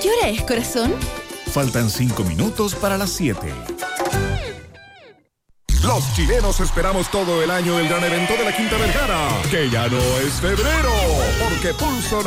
¿Qué hora es, corazón? Faltan 5 minutos para las 7. Los chilenos esperamos todo el año el gran evento de la Quinta Vergara, que ya no es febrero, porque Pulso